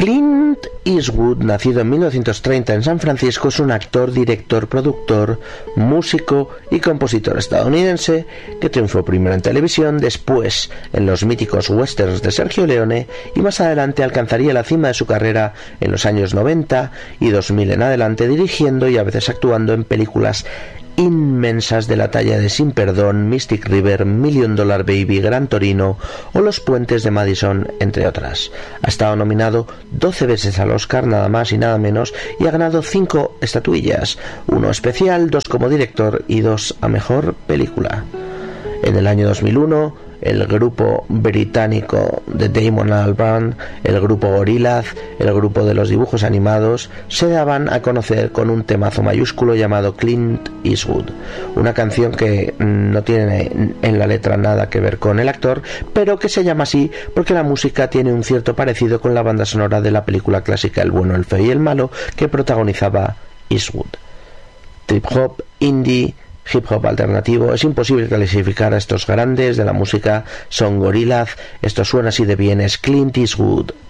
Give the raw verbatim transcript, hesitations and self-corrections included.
Clint Eastwood, nacido en mil novecientos treinta en San Francisco, es un actor, director, productor, músico y compositor estadounidense que triunfó primero en televisión, después en los míticos westerns de Sergio Leone y más adelante alcanzaría la cima de su carrera en los años noventa y dos mil en adelante, dirigiendo y a veces actuando en películas inmensas de la talla de Sin Perdón, Mystic River, Million Dollar Baby, Gran Torino o Los Puentes de Madison, entre otras. Ha estado nominado doce veces al Oscar, nada más y nada menos, y ha ganado cinco estatuillas, uno especial, dos como director y dos a mejor película. En el año dos mil uno, el grupo británico de Damon Albarn, el grupo Gorillaz, el grupo de los dibujos animados, se daban a conocer con un temazo mayúsculo llamado Clint Eastwood, una canción que no tiene en la letra nada que ver con el actor, pero que se llama así porque la música tiene un cierto parecido con la banda sonora de la película clásica El bueno, el feo y el malo que protagonizaba Eastwood. Trip hop, indie, hip hop alternativo, es imposible clasificar a estos grandes de la música. Son Gorillaz, esto suena así de bien, es Clint Eastwood.